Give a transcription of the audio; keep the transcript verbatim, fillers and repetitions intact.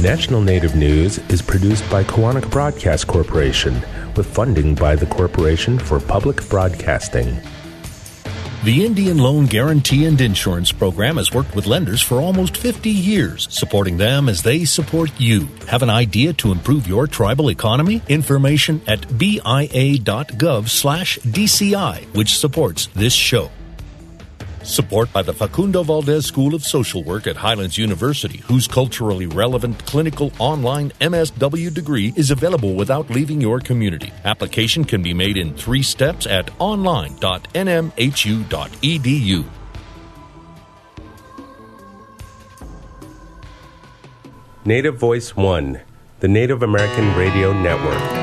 National Native News is produced by Koahnic Broadcast Corporation with funding by the Corporation for Public Broadcasting. The Indian Loan Guarantee and Insurance Program has worked with lenders for almost fifty years, supporting them as they support you. Have an idea to improve your tribal economy? Information at B I A dot gov slash D C I, which supports this show. Support by the Facundo Valdez School of Social Work at Highlands University, whose culturally relevant clinical online M S W degree is available without leaving your community. Application can be made in three steps at online dot n m h u dot e d u. Native Voice One, the Native American Radio Network.